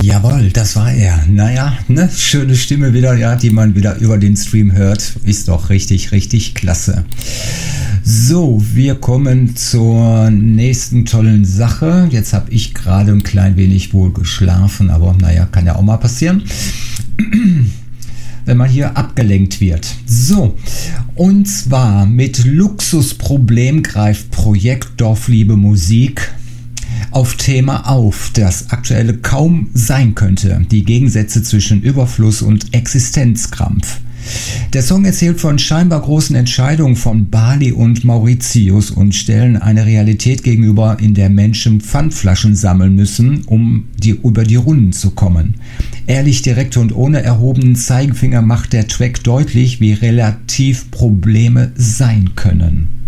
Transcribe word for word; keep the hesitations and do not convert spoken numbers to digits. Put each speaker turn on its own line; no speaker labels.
Jawohl, das war er. Naja, ne, schöne Stimme wieder, ja, die man wieder über den Stream hört. Ist doch richtig, richtig klasse. So, wir kommen zur nächsten tollen Sache. Jetzt habe ich gerade ein klein wenig wohl geschlafen, aber naja, kann ja auch mal passieren, wenn man hier abgelenkt wird. So, und zwar mit Luxusproblem greift Projekt Dorfliebe Musik auf Thema auf, das aktuelle kaum sein könnte. Die Gegensätze zwischen Überfluss und Existenzkrampf. Der Song erzählt von scheinbar großen Entscheidungen von Bali und Mauritius und stellen eine Realität gegenüber, in der Menschen Pfandflaschen sammeln müssen, um die, über die Runden zu kommen. Ehrlich, direkt und ohne erhobenen Zeigefinger macht der Track deutlich, wie relativ Probleme sein können.